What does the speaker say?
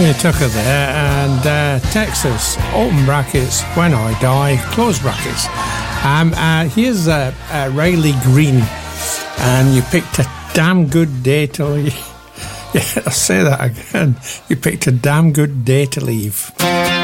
Johnny Tucker there, and Texas, open brackets, when I die, close brackets. Here's Riley Green, and you picked a damn good day to leave. Yeah, I'll say that again. You picked a damn good day to leave.